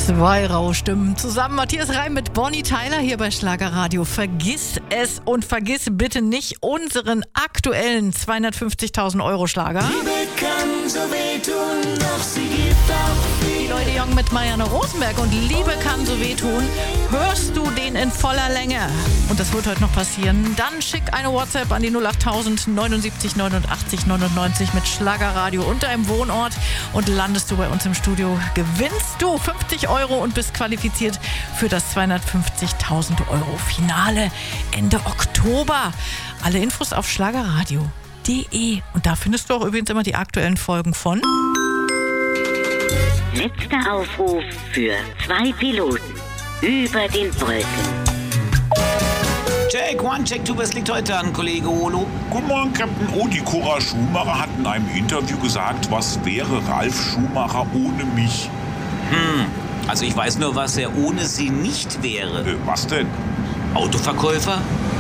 Zwei raue Stimmen zusammen. Matthias Reim mit Bonnie Tyler hier bei Schlagerradio. Vergiss es und vergiss bitte nicht unseren aktuellen 250.000 Euro Schlager. Liebe kann so wehtun, doch sie gibt auch viel. Die Leute Jung mit Marianne Rosenberg und Liebe kann so wehtun. Hörst du den in voller Länge? Und das wird heute noch passieren. Dann schick eine WhatsApp an die 08000 79 89 99 mit Schlagerradio und deinem Wohnort und landest du bei uns im Studio. Gewinnst du 50 Euro und bist qualifiziert für das 250.000 Euro Finale Ende Oktober. Alle Infos auf schlagerradio.de. Und da findest du auch übrigens immer die aktuellen Folgen von Letzter Aufruf für 2 Piloten über den Wolken. Check 1, Check 2, was liegt heute an, Kollege Olo? Guten Morgen, Captain O. Die Cora Schumacher hat in einem Interview gesagt, was wäre Ralf Schumacher ohne mich? Also ich weiß nur, was er ohne sie nicht wäre. Was denn? Autoverkäufer?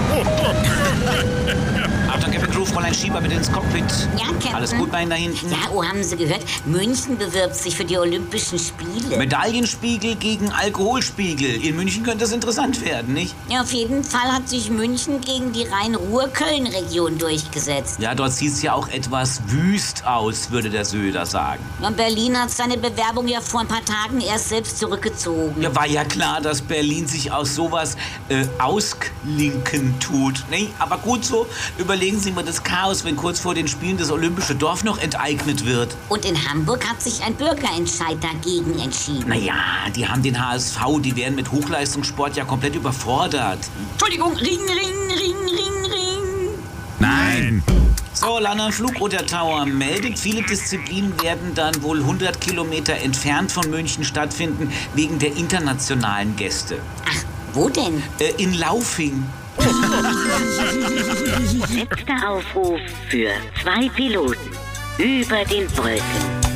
Achtung, Captain Crew, Fräulein Schieber bitte ins Cockpit. Ja, Captain. Alles gut bei Ihnen da hinten? Ja, oh, haben Sie gehört? München bewirbt sich für die Olympischen Spiele. Medaillenspiegel gegen Alkoholspiegel. In München könnte das interessant werden, nicht? Ja, auf jeden Fall hat sich München gegen die Rhein-Ruhr-Köln-Region durchgesetzt. Ja, dort sieht es ja auch etwas wüst aus, würde der Söder sagen. Und Berlin hat seine Bewerbung ja vor ein paar Tagen erst selbst zurückgezogen. Ja, war ja klar, dass Berlin sich aus sowas ausklinken tut. Nee, aber gut so, überlegen Sie mal das Chaos, wenn kurz vor den Spielen das Olympische Dorf noch enteignet wird. Und in Hamburg hat sich ein Bürgerentscheid dagegen entschieden. Naja, die haben den HSV, die werden mit Hochleistungssport ja komplett überfordert. Entschuldigung, Ring, Ring, Ring, Ring, Ring. Nein! So, London Flugroute Tower meldet, viele Disziplinen werden dann wohl 100 Kilometer entfernt von München stattfinden, wegen der internationalen Gäste. Ach, wo denn? In Laufing. Letzter Aufruf für 2 Piloten über den Wolken.